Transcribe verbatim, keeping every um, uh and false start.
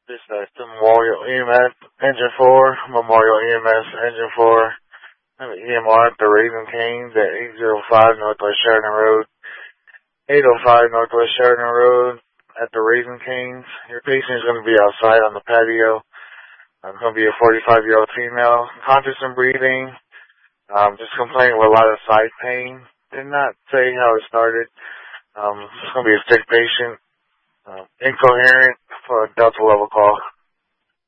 Dispatch to Memorial E M S Engine four, Memorial E M S Engine four, and the E M R at the Raising Cane's at eight oh five Northwest Sheridan Road, eight oh five Northwest Sheridan Road at the Raising Cane's. Your patient is going to be outside on the patio. Um, it's going to be a forty-five-year-old female, conscious and breathing, um, just complaining with a lot of side pain. Did not say how it started. Um, it's going to be a sick patient, um, incoherent for a Delta level call.